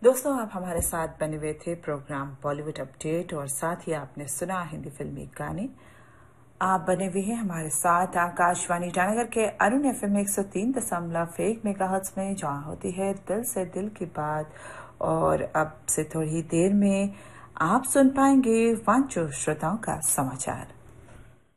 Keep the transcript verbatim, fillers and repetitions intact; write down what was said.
दोस्तों, आप हमारे साथ बने हुए थे प्रोग्राम बॉलीवुड अपडेट और साथ ही आपने सुना हिंदी फिल्मी गाने। आप बने हुए हैं हमारे साथ आकाशवाणी ईटानगर के अरुण एफ एम एक सौ तीन दशमलव एक मेगाहर्ट्ज में, जहाँ होती है दिल से दिल की बात। और अब से थोड़ी देर में आप सुन पाएंगे वांचो श्रोताओं का समाचार।